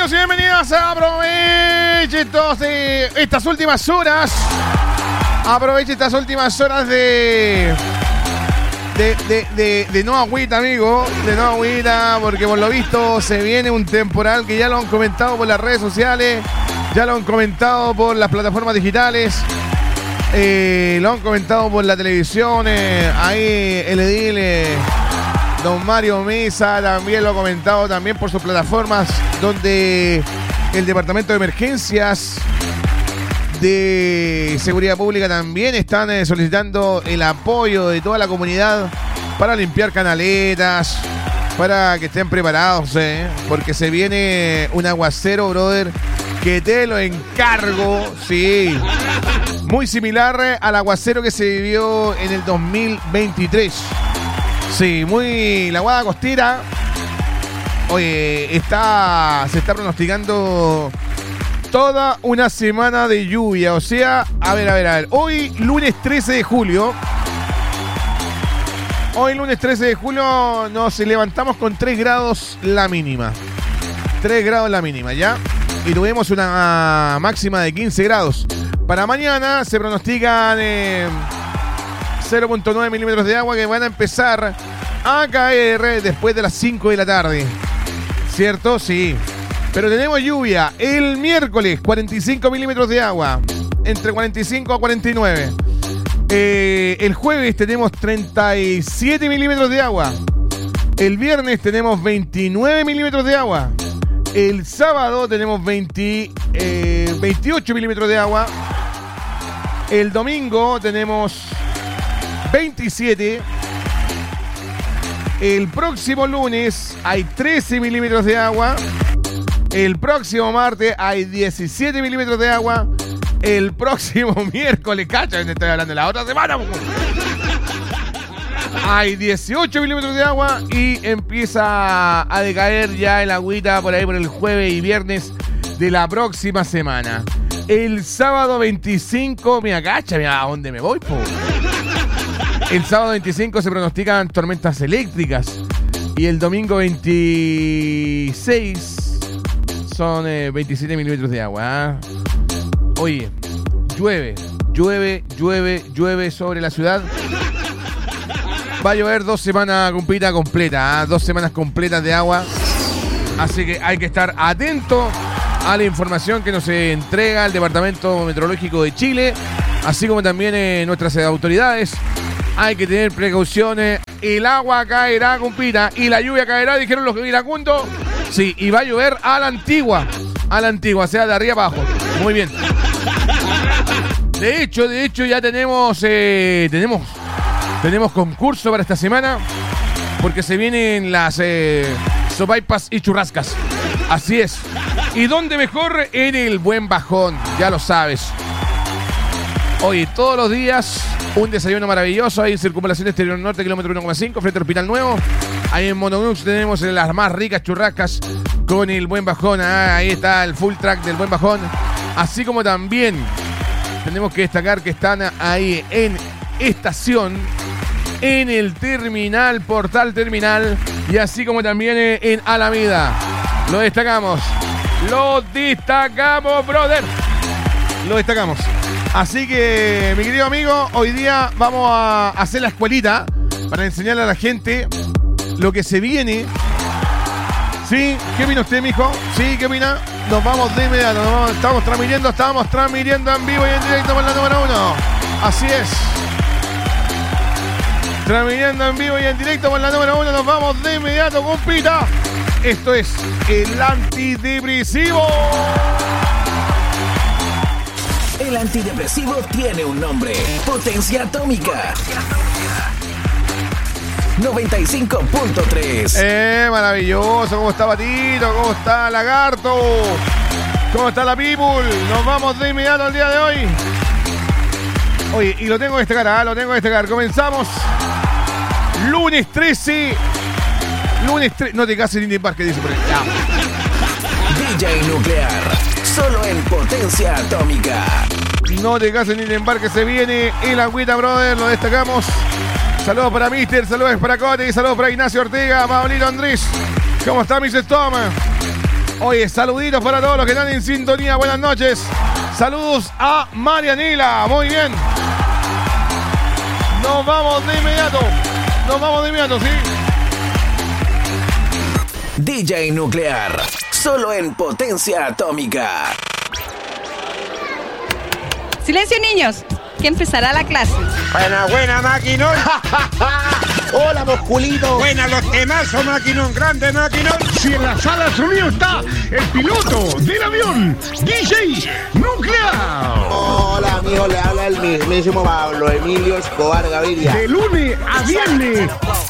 Bienvenidos y bienvenidas a Aproveche estas últimas horas. Aproveche estas últimas horas de no agüita, amigo. De no agüita, porque por lo visto se viene un temporal que ya lo han comentado por las redes sociales, ya lo han comentado por las plataformas digitales, lo han comentado por la televisión. Ahí el edil don Mario Mesa también lo ha comentado también por sus plataformas, donde el Departamento de Emergencias de Seguridad Pública también están solicitando el apoyo de toda la comunidad para limpiar canaletas, para que estén preparados, porque se viene un aguacero, brother, que te lo encargo, sí, muy similar al aguacero que se vivió en el 2023. Sí, la Guada Costera. Oye, se está pronosticando toda una semana de lluvia. O sea, a ver. Hoy, lunes 13 de julio. Nos levantamos con 3 grados la mínima. 3 grados la mínima, ¿ya? Y tuvimos una máxima de 15 grados. Para mañana se pronostican 0.9 milímetros de agua que van a empezar a caer después de las 5 de la tarde. ¿Cierto? Sí. Pero tenemos lluvia. El miércoles, 45 milímetros de agua. Entre 45 a 49. El jueves tenemos 37 milímetros de agua. El viernes tenemos 29 milímetros de agua. El sábado tenemos 28 milímetros de agua. El domingo tenemos 27. El próximo lunes hay 13 milímetros de agua. El próximo martes hay 17 milímetros de agua. El próximo miércoles, cacha, estoy hablando de la otra semana, hay 18 milímetros de agua y empieza a decaer ya el agüita por ahí por el jueves y viernes de la próxima semana. El sábado 25, mira, cacha, mira a dónde me voy, po. El sábado 25 se pronostican tormentas eléctricas y el domingo 26 son 27 milímetros de agua. Oye, llueve sobre la ciudad. Va a llover 2 semanas completa, 2 semanas completas de agua. Así que hay que estar atento a la información que nos entrega el Departamento Meteorológico de Chile, así como también nuestras autoridades. Hay que tener precauciones. El agua caerá, compita, y la lluvia caerá, dijeron los iracundos. Sí, y va a llover a la antigua, o sea, de arriba abajo. Muy bien. De hecho, ya tenemos concurso para esta semana, porque se vienen las sopaipas y churrascas. Así es. ¿Y dónde mejor? En el Buen Bajón, ya lo sabes. Hoy, todos los días, un desayuno maravilloso. Ahí en Circunvalación Exterior Norte, kilómetro 1,5, frente al Hospital Nuevo. Ahí en Mononux tenemos las más ricas churrascas con el Buen Bajón. Ahí está el full track del Buen Bajón. Así como también tenemos que destacar que están ahí en estación, en el terminal, Portal Terminal, y así como también en Alameda. Lo destacamos, brother. Lo destacamos. Así que, mi querido amigo, hoy día vamos a hacer la escuelita para enseñarle a la gente lo que se viene. ¿Sí? ¿Qué opina usted, mijo? ¿Sí? ¿Qué opina? Nos vamos de inmediato. Estamos transmitiendo en vivo y en directo por la número 1. Así es. Transmitiendo en vivo y en directo por la número 1. Nos vamos de inmediato, compita. Esto es el antidepresivo. El antidepresivo tiene un nombre. Potencia Atómica. 95.3. Maravilloso. ¿Cómo está Patito? ¿Cómo está Lagarto? ¿Cómo está la people? Nos vamos de inmediato al día de hoy. Oye, y lo tengo que destacar, Comenzamos. Lunes 13. No te cases Linkin Park, que dice por ahí. DJ Nuclear. Solo en Potencia Atómica. No te cases Linkin Park, que se viene el agüita, brother. Lo destacamos. Saludos para Mister, saludos para Cote, saludos para Ignacio Ortega, Pablito Andrés. ¿Cómo está, Mrs. Tom? Oye, saluditos para todos los que están en sintonía. Buenas noches. Saludos a Marianela. Muy bien. Nos vamos de inmediato. ¿Sí? DJ Nuclear. Solo en Potencia Atómica. Silencio, niños, que empezará la clase. Buena, maquinón. Hola, musculito. Buena, los temazos, maquinón. Grande, maquinón. Si en la sala de sonido está el piloto del avión, DJ Nuclear. Hola, amigo, le habla el mismísimo Pablo Emilio Escobar Gaviria. De lunes a viernes,